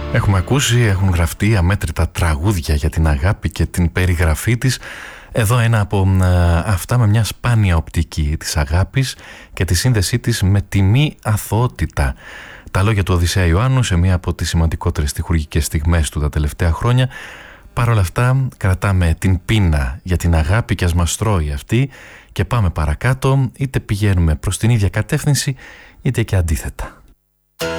Έχουμε ακούσει, έχουν γραφτεί αμέτρητα τραγούδια για την αγάπη και την περιγραφή της. Εδώ ένα από αυτά με μια σπάνια οπτική της αγάπης και τη σύνδεσή της με τη μη αθωότητα. Τα λόγια του Οδυσσέα Ιωάννου σε μία από τις σημαντικότερες στιχουργικές στιγμές του τα τελευταία χρόνια. Παρ' όλα αυτά κρατάμε την πείνα για την αγάπη και ας μας τρώει αυτή και πάμε παρακάτω, είτε πηγαίνουμε προς την ίδια κατεύθυνση είτε και αντίθετα.